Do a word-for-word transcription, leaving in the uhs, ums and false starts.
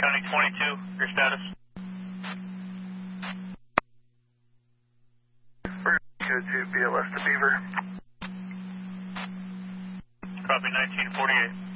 County twenty-two, your status? Code two, B L S to Beaver. Copy nineteen forty-eight.